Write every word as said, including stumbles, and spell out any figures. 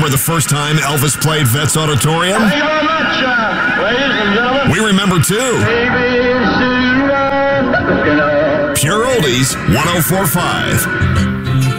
the first time Elvis played Vets Auditorium? Thank you very much, uh, ladies and gentlemen. We remember too. A B C, uh, Pure Oldies, one oh four point five.